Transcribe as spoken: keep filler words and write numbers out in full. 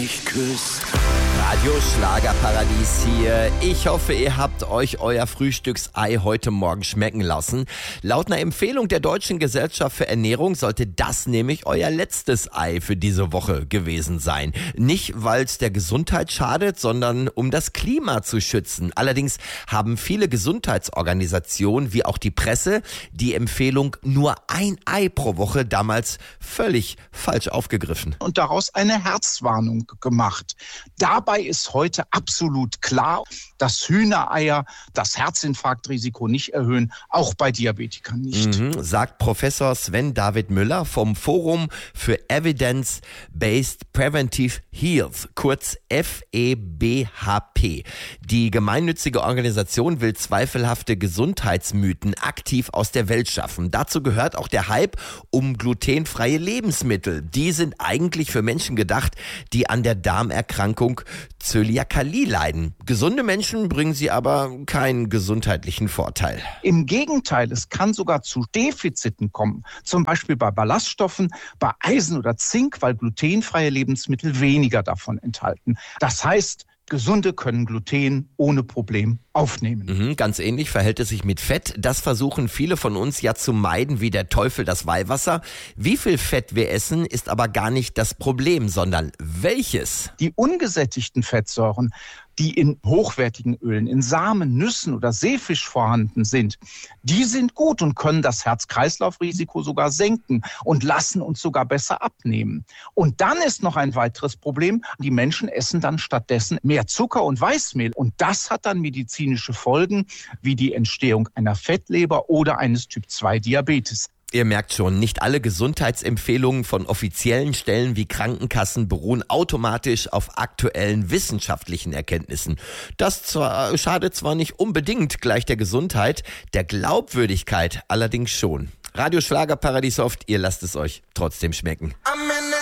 mich küsst. Radio Schlagerparadies hier. Ich hoffe, ihr habt euch euer Frühstücksei heute Morgen schmecken lassen. Laut einer Empfehlung der Deutschen Gesellschaft für Ernährung sollte das nämlich euer letztes Ei für diese Woche gewesen sein. Nicht, weil es der Gesundheit schadet, sondern um das Klima zu schützen. Allerdings haben viele Gesundheitsorganisationen wie auch die Presse die Empfehlung nur ein Ei pro Woche damals völlig falsch aufgegriffen. Und daraus eine Herzwarnung gemacht. Dabei ist heute absolut klar, dass Hühnereier das Herzinfarktrisiko nicht erhöhen, auch bei Diabetikern nicht. Mhm, sagt Professor Sven David Müller vom Forum für Evidence-Based Preventive Health, kurz F E B H P. Die gemeinnützige Organisation will zweifelhafte Gesundheitsmythen aktiv aus der Welt schaffen. Dazu gehört auch der Hype um glutenfreie Lebensmittel. Die sind eigentlich für Menschen gedacht, die an der Darmerkrankung Zöliakie leiden. Gesunde Menschen bringen sie aber keinen gesundheitlichen Vorteil. Im Gegenteil, es kann sogar zu Defiziten kommen. Zum Beispiel bei Ballaststoffen, bei Eisen oder Zink, weil glutenfreie Lebensmittel weniger davon enthalten. Das heißt, Gesunde können Gluten ohne Problem aufnehmen. Mhm, ganz ähnlich verhält es sich mit Fett. Das versuchen viele von uns ja zu meiden wie der Teufel das Weihwasser. Wie viel Fett wir essen, ist aber gar nicht das Problem, sondern welches? Die ungesättigten Fettsäuren, die in hochwertigen Ölen, in Samen, Nüssen oder Seefisch vorhanden sind, die sind gut und können das Herz-Kreislauf-Risiko sogar senken und lassen uns sogar besser abnehmen. Und dann ist noch ein weiteres Problem, die Menschen essen dann stattdessen mehr Zucker und Weißmehl. Und das hat dann medizinische Folgen, wie die Entstehung einer Fettleber oder eines Typ zwei Diabetes. Ihr merkt schon, nicht alle Gesundheitsempfehlungen von offiziellen Stellen wie Krankenkassen beruhen automatisch auf aktuellen wissenschaftlichen Erkenntnissen. Das zwar, schadet zwar nicht unbedingt gleich der Gesundheit, der Glaubwürdigkeit allerdings schon. Radio Schlagerparadies hofft, ihr lasst es euch trotzdem schmecken.